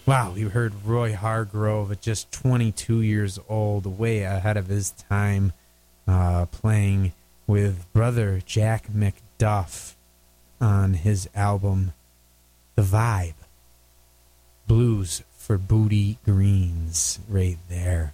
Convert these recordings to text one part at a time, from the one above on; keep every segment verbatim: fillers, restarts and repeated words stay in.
Wow, you heard Roy Hargrove at just twenty-two years old, way ahead of his time, uh, playing with brother Jack McDuff on his album The Vibe. Blues for Booty Greens, right there.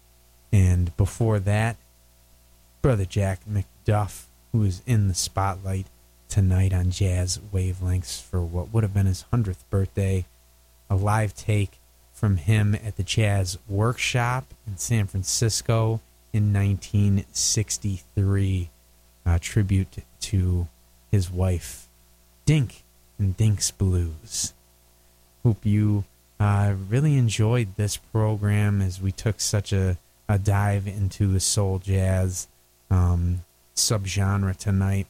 And before that, brother Jack McDuff, who is in the spotlight tonight on Jazz Wavelengths for what would have been his hundredth birthday. A live take from him at the Jazz Workshop in San Francisco in nineteen sixty-three. A tribute to his wife, Dink, and Dink's Blues. Hope you uh, really enjoyed this program as we took such a, a dive into the soul jazz um, subgenre tonight.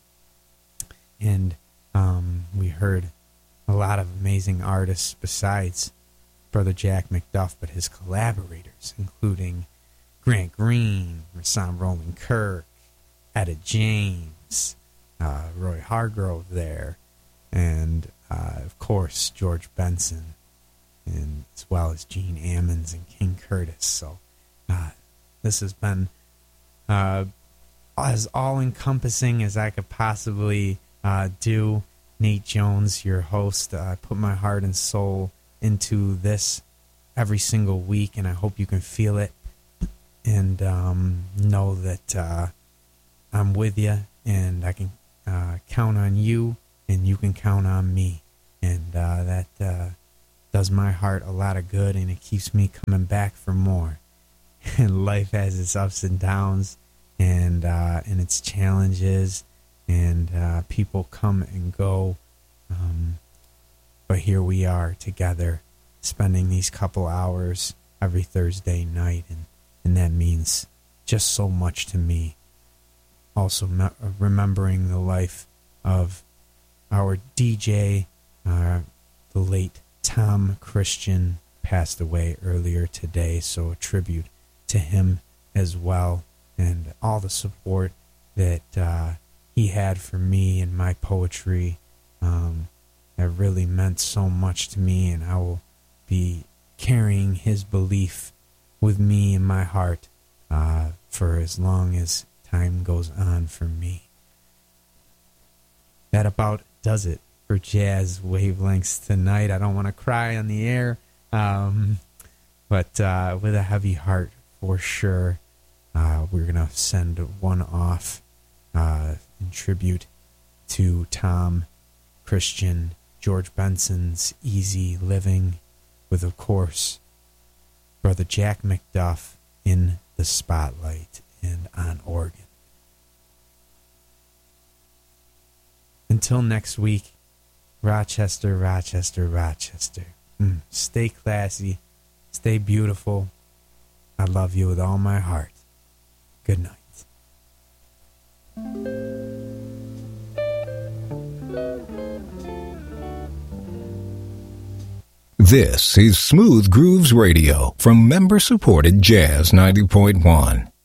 And um, we heard a lot of amazing artists besides brother Jack McDuff, but his collaborators, including Grant Green, Rahsaan Roland Kirk, Etta James, uh, Roy Hargrove there, and uh, of course George Benson, and as well as Gene Ammons and King Curtis. So uh, this has been uh, as all-encompassing as I could possibly uh, do. Nate Jones, your host. I uh, put my heart and soul into this every single week, and I hope you can feel it and um, know that uh, I'm with you, and I can uh, count on you, and you can count on me. And uh, that uh, does my heart a lot of good, and it keeps me coming back for more. And life has its ups and downs and, uh, and its challenges. And uh, people come and go, um, but here we are together, spending these couple hours every Thursday night, and, and that means just so much to me. Also, me- remembering the life of our D J, uh, the late Tom Christian, passed away earlier today, so a tribute to him as well, and all the support that uh, he had for me and my poetry. Um, that really meant so much to me, and I will be carrying his belief with me in my heart uh, for as long as time goes on for me. That about does it for Jazz Wavelengths tonight. I don't want to cry on the air, um, but uh, with a heavy heart for sure. Uh, we're going to send one off uh, in tribute to Tom Christian, George Benson's Easy Living, with, of course, brother Jack McDuff in the spotlight and on organ. Until next week, Rochester, Rochester, Rochester. Mm, stay classy, stay beautiful. I love you with all my heart. Good night. This is Smooth Grooves Radio from member-supported Jazz ninety point one.